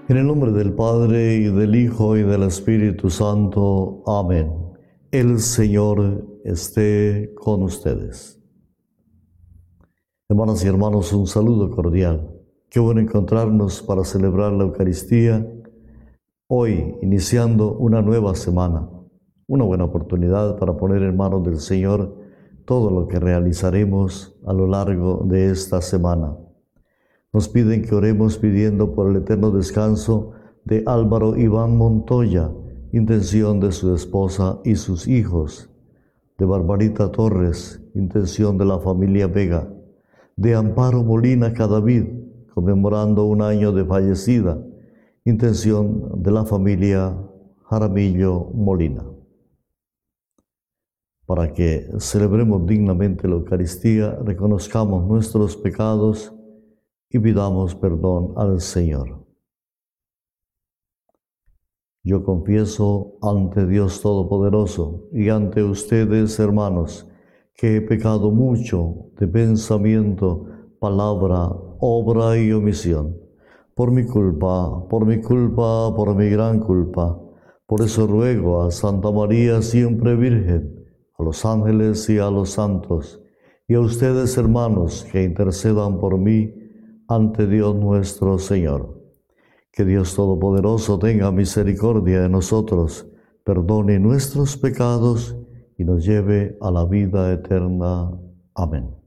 En el nombre del Padre, y del Hijo, y del Espíritu Santo. Amén. El Señor esté con ustedes. Hermanas y hermanos, un saludo cordial. Qué bueno encontrarnos para celebrar la Eucaristía hoy, iniciando una nueva semana. Una buena oportunidad para poner en manos del Señor todo lo que realizaremos a lo largo de esta semana. Nos piden que oremos pidiendo por el eterno descanso de Álvaro Iván Montoya, intención de su esposa y sus hijos, de Barbarita Torres, intención de la familia Vega, de Amparo Molina Cadavid, conmemorando un año de fallecida, intención de la familia Jaramillo Molina. Para que celebremos dignamente la Eucaristía, reconozcamos nuestros pecados y pidamos perdón al Señor. Yo confieso ante Dios Todopoderoso y ante ustedes, hermanos, que he pecado mucho de pensamiento, palabra, obra y omisión. Por mi culpa, por mi gran culpa. Por eso ruego a Santa María, siempre Virgen, a los ángeles y a los santos, y a ustedes, hermanos, que intercedan por mí ante Dios nuestro Señor. Que Dios Todopoderoso tenga misericordia de nosotros, perdone nuestros pecados y nos lleve a la vida eterna. Amén.